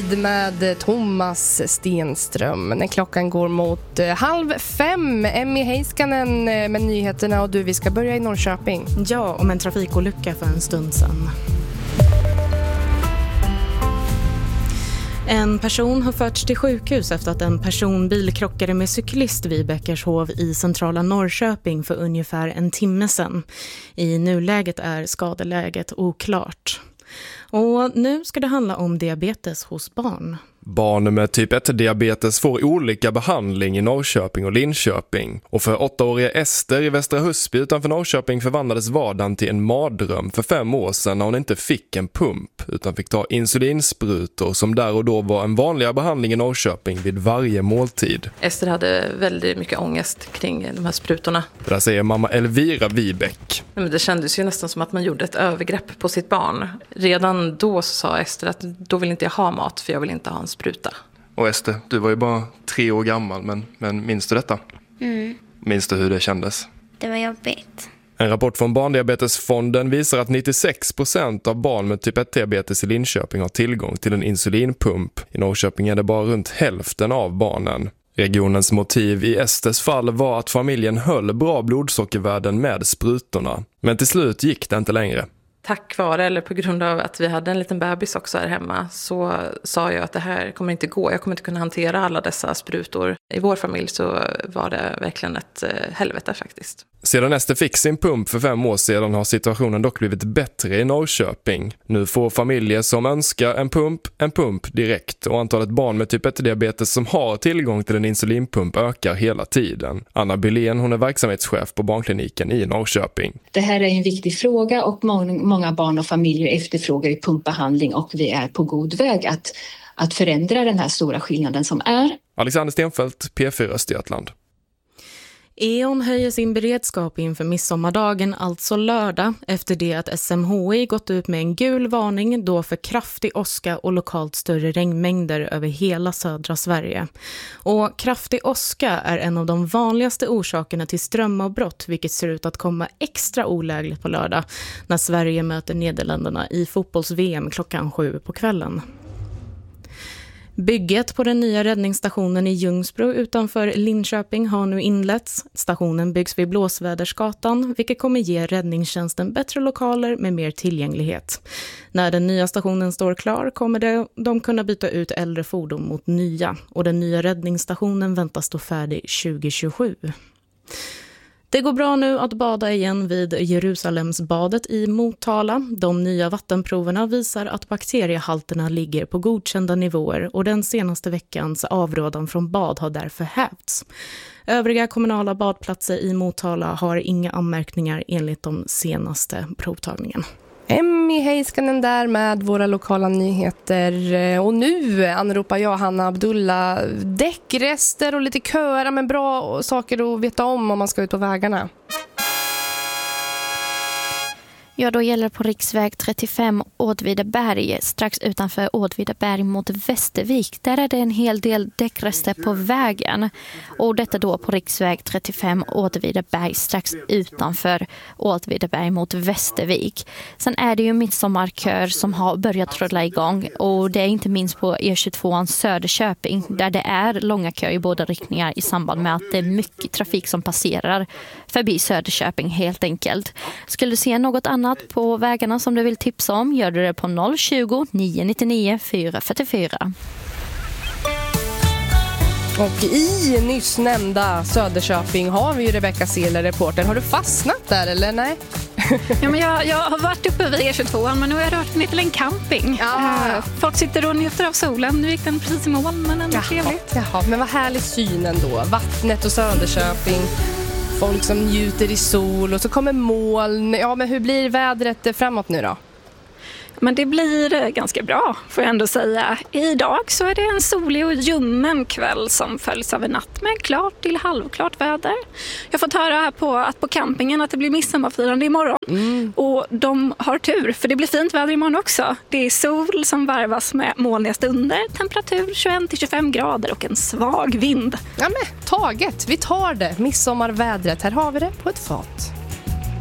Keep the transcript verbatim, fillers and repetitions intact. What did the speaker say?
Halvtid med Thomas Stenström. När klockan går mot halv fem. Emmy Heiskanen med nyheterna och du, vi ska börja i Norrköping. Ja, om en trafikolycka för en stund sedan. En person har förts till sjukhus efter att en personbil krockade med cyklist vid Bäckershov i centrala Norrköping för ungefär en timme sedan. I nuläget är skadeläget oklart. Och nu ska det handla om diabetes hos barn. Barn med typ ett-diabetes får olika behandling i Norrköping och Linköping. Och för åttaåriga Ester i Västra Husby utanför Norrköping förvandlades vardagen till en mardröm för fem år sedan när hon inte fick en pump utan fick ta insulinsprutor som där och då var en vanligare behandling i Norrköping vid varje måltid. Ester hade väldigt mycket ångest kring de här sprutorna. Det där säger mamma Elvira Wibeck. Men det kändes ju nästan som att man gjorde ett övergrepp på sitt barn. Redan då sa Ester att då vill inte jag ha mat för jag vill inte ha en spruta. Och Ester, du var ju bara tre år gammal, men, men minns du detta? Mm. Minns du hur det kändes? Det var jobbigt. En rapport från Barndiabetesfonden visar att nittiosex procent av barn med typ ett-diabetes i Linköping har tillgång till en insulinpump. I Norrköping är det bara runt hälften av barnen. Regionens motiv i Esters fall var att familjen höll bra blodsockervärden med sprutorna. Men till slut gick det inte längre. Tack vare eller på grund av att vi hade en liten bebis också här hemma så sa jag att det här kommer inte gå. Jag kommer inte kunna hantera alla dessa sprutor. I vår familj så var det verkligen ett helvete faktiskt. Sedan Ester fick sin pump för fem år sedan har situationen dock blivit bättre i Norrköping. Nu får familjer som önskar en pump, en pump direkt och antalet barn med typ ett-diabetes som har tillgång till en insulinpump ökar hela tiden. Anna Bylén, hon är verksamhetschef på barnkliniken i Norrköping. Det här är en viktig fråga och många barn och familjer efterfrågar ju pumpbehandling och vi är på god väg att, att förändra den här stora skillnaden som är. Alexander Stenfeldt, P fyra Östergötland. E.ON höjer sin beredskap inför midsommardagen, alltså lördag, efter det att S M H I gått ut med en gul varning då för kraftig åska och lokalt större regnmängder över hela södra Sverige. Och kraftig åska är en av de vanligaste orsakerna till strömavbrott, vilket ser ut att komma extra olägligt på lördag när Sverige möter Nederländerna i fotbolls-V M klockan sju på kvällen. Bygget på den nya räddningsstationen i Ljungsbro utanför Linköping har nu inletts. Stationen byggs vid Blåsvädersgatan, vilket kommer ge räddningstjänsten bättre lokaler med mer tillgänglighet. När den nya stationen står klar kommer de, de kunna byta ut äldre fordon mot nya och den nya räddningsstationen väntas stå färdig tjugo tjugosju. Det går bra nu att bada igen vid Jerusalemsbadet i Motala. De nya vattenproverna visar att bakteriehalterna ligger på godkända nivåer och den senaste veckans avrådan från bad har därför hävts. Övriga kommunala badplatser i Motala har inga anmärkningar enligt de senaste provtagningen. Emmy Heiskanen där med våra lokala nyheter. Och nu anropar jag Hanna Abdullah. Däckrester och lite köra med bra saker att veta om om man ska ut på vägarna. Ja, då gäller det på riksväg trettiofem Åtvidaberg, strax utanför Åtvidaberg mot Västervik. Där är det en hel del däckrester på vägen. Och detta då på riksväg trettiofem Åtvidaberg, strax utanför Åtvidaberg mot Västervik. Sen är det ju midsommarkör som har börjat rulla igång. Och det är inte minst på E tjugotvå Söderköping där det är långa kör i båda riktningar i samband med att det är mycket trafik som passerar förbi Söderköping helt enkelt. Skulle du se något annat på vägarna som du vill tipsa om, gör du det på noll tjugo, nio nittionio, fyra fyrtiofyra. Och i nyss nämnda Söderköping har vi ju Rebecca Seeler, reporter. Har du fastnat där eller nej? Ja, men jag, jag har varit uppe vid E tjugotvå men nu har jag rört mig till en camping. Ja. Folk sitter och njuter av solen. Nu gick den precis i mål men ändå trevligt. Jaha, men vad härlig syn ändå. Vattnet och Söderköping. Folk som njuter i sol och så kommer moln. Ja, men hur blir vädret framåt nu då? Men det blir ganska bra, får jag ändå säga. Idag så är det en solig och ljummen kväll som följs av en natt med klart till halvklart väder. Jag har fått höra här på, att på campingen att det blir midsommarfirande imorgon. Mm. Och de har tur, för det blir fint väder imorgon också. Det är sol som varvas med molniga stunder, temperatur tjugoett till tjugofem grader och en svag vind. Ja men, taget. Vi tar det. Midsommarvädret. Här har vi det på ett fat.